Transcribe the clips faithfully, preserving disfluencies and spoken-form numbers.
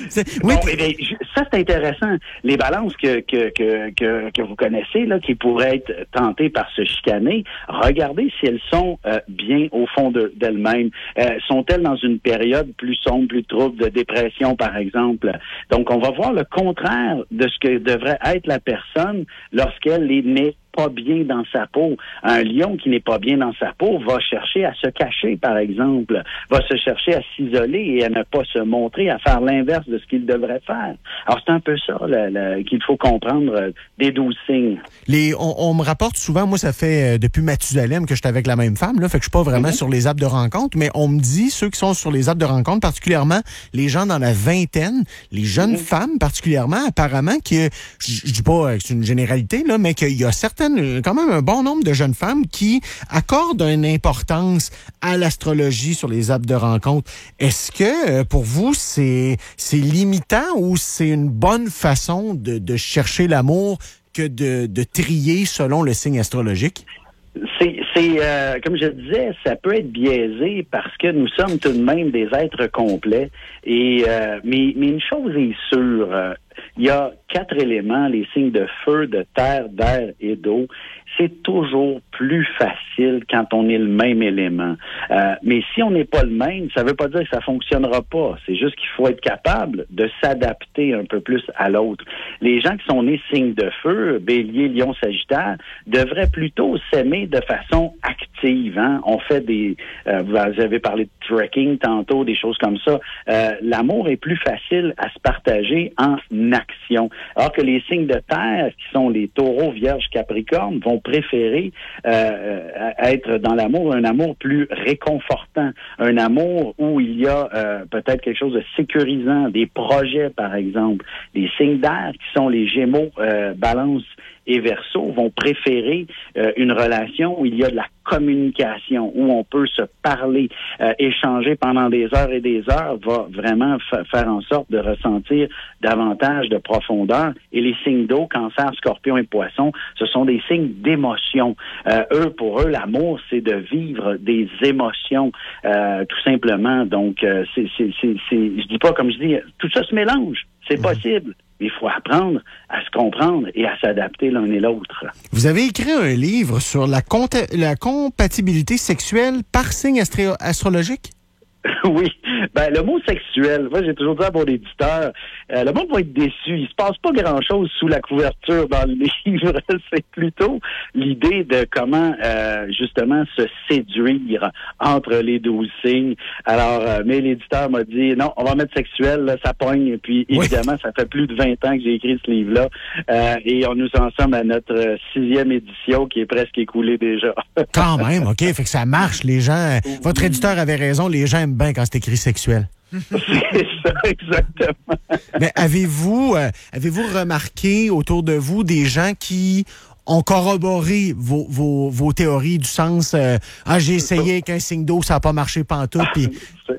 Oui, bon, puis... eh bien, ça, c'est intéressant. Les balances que, que, que, que, que vous connaissez, là, qui pourraient être tentées par se chicaner, regardez si elles sont euh, bien au fond de, d'elles-mêmes. Euh, sont-elles dans une période plus sombre, plus trouble, de dépression, par exemple? Donc, on va voir le contraire de ce que devrait être la personne lorsqu'elle est née pas bien dans sa peau. Un lion qui n'est pas bien dans sa peau va chercher à se cacher, par exemple, va se chercher à s'isoler et à ne pas se montrer, à faire l'inverse de ce qu'il devrait faire. Alors, c'est un peu ça là, là, qu'il faut comprendre euh, des douze signes. Les, on, on me rapporte souvent, moi, ça fait euh, depuis Mathusalem que je suis avec la même femme, là, fait que je suis pas vraiment mm-hmm. sur les apps de rencontre, mais on me dit, ceux qui sont sur les apps de rencontre, particulièrement les gens dans la vingtaine, les jeunes mm-hmm. femmes particulièrement, apparemment, que je, je dis pas que c'est une généralité, là, mais qu'il y a certaines quand même un bon nombre de jeunes femmes qui accordent une importance à l'astrologie sur les apps de rencontre. Est-ce que, pour vous, c'est, c'est limitant ou c'est une bonne façon de, de chercher l'amour que de, de trier selon le signe astrologique? C'est, c'est euh, comme je disais, ça peut être biaisé parce que nous sommes tout de même des êtres complets. Et euh, mais, mais une chose est sûre, euh, il y a quatre éléments, les signes de feu, de terre, d'air et d'eau. C'est toujours plus facile quand on est le même élément. Euh, mais si on n'est pas le même, ça ne veut pas dire que ça fonctionnera pas. C'est juste qu'il faut être capable de s'adapter un peu plus à l'autre. Les gens qui sont nés signes de feu, Bélier, Lion, Sagittaire, devraient plutôt s'aimer de façon active. Hein? On fait des... Euh, vous avez parlé de trekking tantôt, des choses comme ça. Euh, l'amour est plus facile à se partager en action. Alors que les signes de terre, qui sont les taureaux, vierges, capricornes, vont préférer euh, être dans l'amour, un amour plus réconfortant, un amour où il y a euh, peut-être quelque chose de sécurisant, des projets par exemple. Les signes d'air qui sont les Gémeaux, euh, Balance et Verseau vont préférer euh, une relation où il y a de la communication, où on peut se parler, euh, échanger pendant des heures et des heures, va vraiment f- faire en sorte de ressentir davantage de profondeur. Et les signes d'eau, Cancer, Scorpion et Poisson, ce sont des signes d'émotion. Euh, eux, pour eux, l'amour, c'est de vivre des émotions, euh, tout simplement. Donc, euh, c'est, c'est, c'est, c'est, je dis pas, comme je dis, tout ça se mélange. C'est possible. Mais il faut apprendre à se comprendre et à s'adapter l'un et l'autre. Vous avez écrit un livre sur la, comta- la compatibilité sexuelle par signe astro- astrologique? Oui. Ben, le mot sexuel, moi, j'ai toujours dit à mon éditeur, euh, le monde va être déçu. Il se passe pas grand-chose sous la couverture dans le livre. C'est plutôt l'idée de comment, euh, justement, se séduire entre les douze signes. Alors, euh, mais l'éditeur m'a dit, non, on va mettre sexuel, là, ça pogne. Et puis, évidemment, oui. Ça fait plus de vingt ans que j'ai écrit ce livre-là. Euh, et on nous en sommes à notre sixième édition qui est presque écoulée déjà. Quand même, OK. Fait que ça marche. Les gens, votre éditeur avait raison, les gens aiment bien quand c'est écrit sexuel. C'est ça, exactement. Mais avez-vous, euh, avez-vous remarqué autour de vous des gens qui ont corroboré vos, vos, vos théories du sens euh, ah, j'ai essayé avec un signe d'eau, ça n'a pas marché pantoute, puis...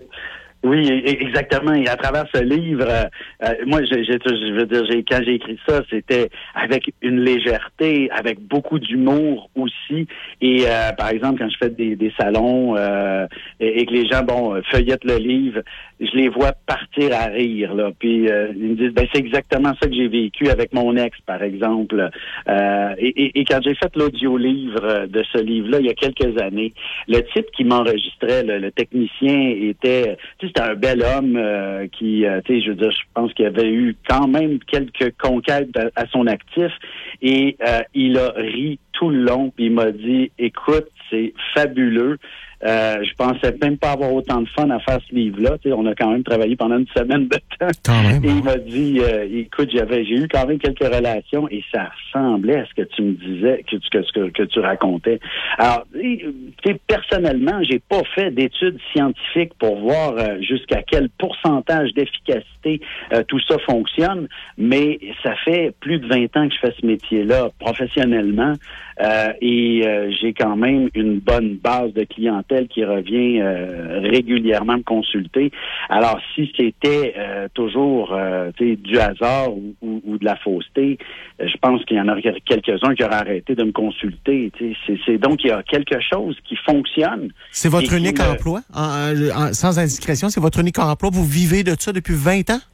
Oui, exactement. Et à travers ce livre, euh, euh, moi, j'ai, j'ai, je veux dire, j'ai, quand j'ai écrit ça, c'était avec une légèreté, avec beaucoup d'humour aussi. Et euh, par exemple, quand je fais des, des salons euh, et, et que les gens, bon, feuillettent le livre, je les vois partir à rire, là. Puis euh, ils me disent, ben c'est exactement ça que j'ai vécu avec mon ex, par exemple. Euh, et, et, et quand j'ai fait l'audio-livre de ce livre-là, il y a quelques années, le type qui m'enregistrait, le, le technicien, était... C'était un bel homme euh, qui, euh, tu sais, je veux dire, je pense qu'il avait eu quand même quelques conquêtes à, à son actif et euh, il a ri tout le long puis il m'a dit, écoute, c'est fabuleux. Euh, je pensais même pas avoir autant de fun à faire ce livre-là. Tu sais, on a quand même travaillé pendant une semaine de temps. Quand même, et il m'a dit, euh, écoute, j'avais, j'ai eu quand même quelques relations et ça ressemblait à ce que tu me disais, que tu, que, que, que tu racontais. Alors, tu sais, personnellement, j'ai pas fait d'études scientifiques pour voir euh, jusqu'à quel pourcentage d'efficacité euh, tout ça fonctionne, mais ça fait plus de vingt ans que je fais ce métier-là professionnellement euh, et euh, j'ai quand même une bonne base de clientèle qui revient euh, régulièrement me consulter. Alors, si c'était euh, toujours euh, du hasard ou, ou, ou de la fausseté, euh, je pense qu'il y en a quelques-uns qui auraient arrêté de me consulter. C'est, c'est donc, il y a quelque chose qui fonctionne. C'est votre unique qui, emploi? En, en, sans indiscrétion, c'est votre unique emploi? Vous vivez de ça depuis vingt ans?